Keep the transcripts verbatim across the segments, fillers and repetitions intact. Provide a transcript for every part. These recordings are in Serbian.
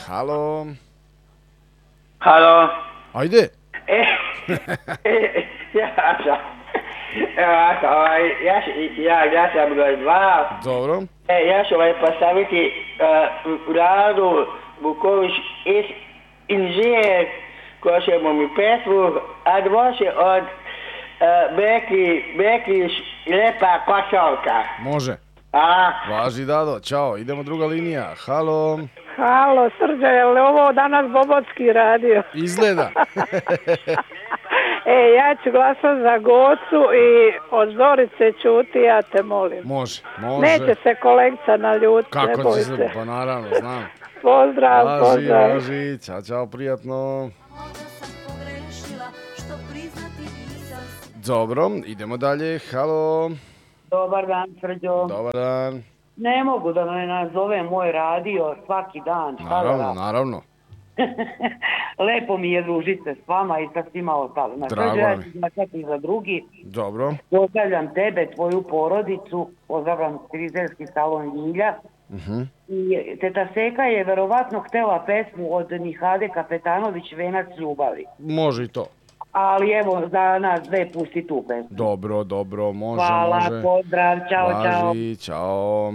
halo. Halo. Ajde. E, e, ja sam, evo, ja sam, ovaj, ja, ja, ja sam broj dva. Dobro. E, ja ću ovaj postaviti uh, Radu Buković iz inženjer koja će mu mi pesmu, a dvoće od uh, Beki, Bekić Lepa Košovka. Može. A? Važi, Dado, čao, idemo druga linija, halo. Halo, Srđe, je li ovo danas Bobotski radio? Izgleda. E, ja ću glasati za Gocu i od Zorice Ćuti, ja te molim. Može, može. Neće se kolegica naljutiti, ne Kako boj će se. se, pa naravno, znam. Pozdrav, Važi, pozdrav. važi, čao, čao, prijatno. Dobro, idemo dalje, halo. Dobar dan, Srđo. Dobar dan. Ne mogu da me nazove moj radio svaki dan. Šta Naravno, da naravno. Lepo mi je družiti se s vama i sa svima ostalima. Drago Srđo, ja mi. ću glasati za drugi. Dobro. Pozdravljam tebe, tvoju porodicu, pozdravljam frizerski salon Ljilja. Uh-huh. I teta Seka je verovatno htela pesmu od Nihade Kapetanović, Venac ljubavi. Može i to. Ali evo, za nas dve pusti tu pesmu. Dobro, dobro, može, Hvala, može. pozdrav, čao, čao. Važi, čao.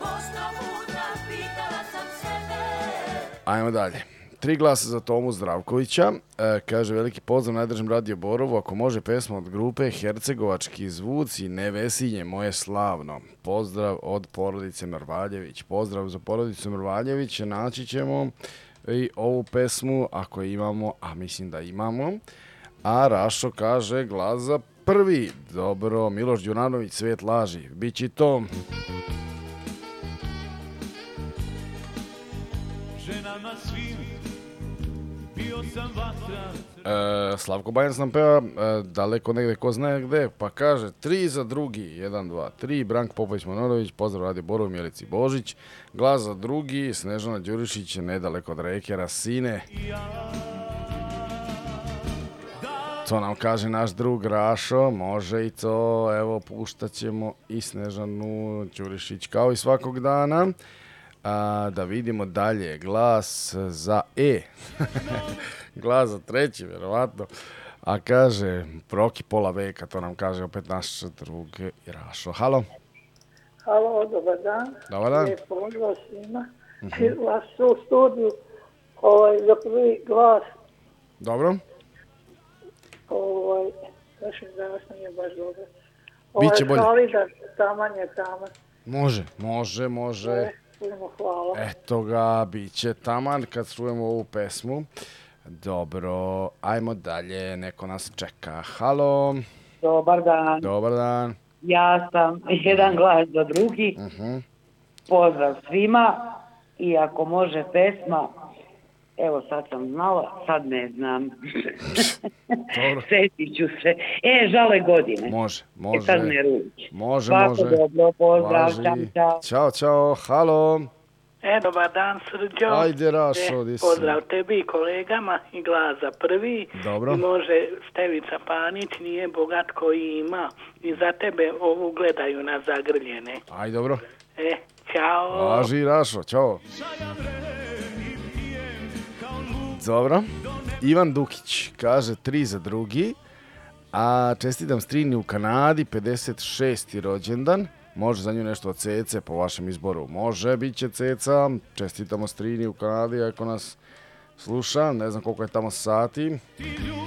Ajmo dalje. Tri glasa za Tomu Zdravkovića. E, kaže, veliki pozdrav, najdržem Radio Borovu. Ako može pesma od grupe Hercegovački zvuci, Nevesinje moje slavno. Pozdrav od porodice Mrvaljević. Pozdrav za porodicu Mrvaljević. Naći ćemo i ovu pesmu ako imamo, a mislim da imamo. A Rašo kaže glas za prvi. Dobro, Miloš Đuranović, Svet laži. Bići to. Ženama svim bio sam vatra. E, Slavko Banjac nam peva e, daleko negde ko zna gde, pa kaže tri za drugi, jedan, dva, tri, Branko Popović Manorović, pozdrav Radio Borovu, Milici Božić, glas za drugi, Snežana Đurišić, nedaleko od reke Rasine. To nam kaže naš drug Rašo, može i to, evo puštat ćemo i Snežanu Đurišić kao i svakog dana. A, da vidimo dalje, glas za E, glas za treći, vjerovatno, a kaže Proki pola veka, to nam kaže opet naš drug Rašo. Halo. Halo, dobar dan. Dobar dan. Lijep pozdrav svima. Uh-huh. Vas u studiju, ovaj, za prvi glas, Dobro. ovaj, našim danas nije baš dobro. Ovaj, Biće bolje. Halida, taman je taman. Može, može, može. E, puno hvala. Eto ga, bit će taman kad čujemo ovu pesmu. Dobro, ajmo dalje, neko nas čeka. Halo. Dobar dan. Dobar dan. Ja sam jedan glas za drugi. Uh-huh. Pozdrav svima i ako može pesma, evo sad sam znala, sad ne znam. Dobro. Sjetit ću se. E, žale godine. Može, E, može. sad ne ruči. Može, Svako može. dobro, pozdrav, Važi. čao, čao. Ćao, čao, halo. E, dobar dan, Srđo. Ajde, Rašo, di si? Pozdrav tebi i kolegama i glas za prvi. Dobro. I može Stevica Panić, nije bogat koji ima. I za tebe ovu gledaju na zagrljene. Aj, dobro. E, čao. Važi, Rašo, čao. Dobro. Ivan Dukić kaže tri za drugi, a čestitam Strini u Kanadi, pedeset šesti rođendan. Može za nju nešto od Cece po vašem izboru. Može, bit će Ceca. Čestitamo Strini u Kanadi ako nas sluša. Ne znam koliko je tamo sati.